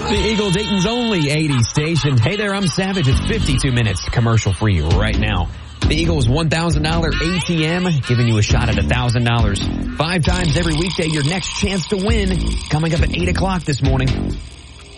The Eagle Dayton's only 80 station. Hey there, I'm Savage. It's 52 minutes commercial free right now. The Eagles $1,000 ATM, giving you a shot at $1,000. 5 times every weekday, your next chance to win. Coming up at 8 o'clock this morning.